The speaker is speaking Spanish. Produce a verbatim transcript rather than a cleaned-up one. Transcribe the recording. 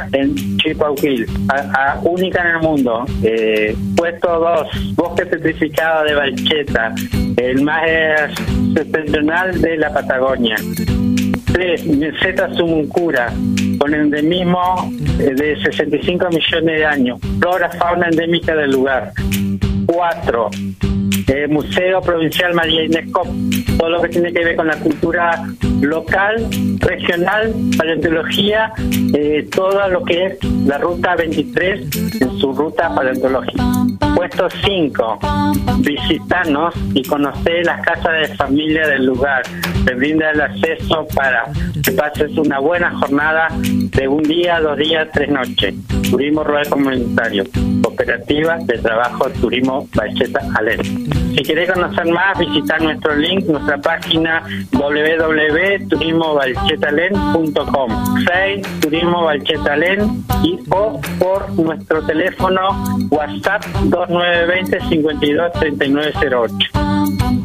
en Chihuahua, a, a única en el mundo. Eh, puesto dos, bosque petrificado de Valcheta, el más eh, septentrional de la Patagonia. Tres, Meseta Sumuncura, con endemismo de sesenta y cinco millones de años, flora, fauna endémica del lugar. Cuatro, eh, Museo Provincial María Inés Cop, todo lo que tiene que ver con la cultura local, regional, paleontología, eh, todo lo que es la ruta veintitrés en su ruta paleontológica. Puesto cinco, visitarnos y conocer las casas de familia del lugar. Te brinda el acceso para que pases una buena jornada de un día, dos días, tres noches. Turismo rural comunitario, cooperativa de trabajo Turismo Valcheta Alén. Si querés conocer más, visitar nuestro link, nuestra página doble u doble u doble u punto turismo valcheta alén punto com, Facebook Turismo Valcheta Alén y o por nuestro teléfono WhatsApp dos nueve dos cero, cinco dos, tres nueve cero ocho.